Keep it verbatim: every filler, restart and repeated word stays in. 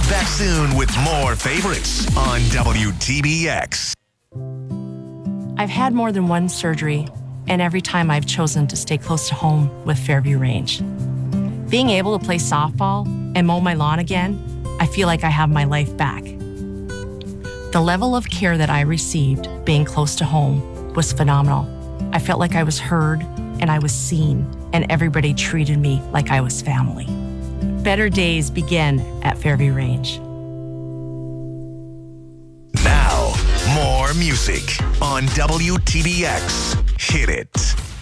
Back soon with more favorites on W T B X. I've had more than one surgery, and every time I've chosen to stay close to home with Fairview Range. Being able to play softball and mow my lawn again, I feel like I have my life back. The level of care that I received being close to home was phenomenal. I felt like I was heard and I was seen, and everybody treated me like I was family. Better days begin at Fairview Range. Now, more music on W T B X. Hit it.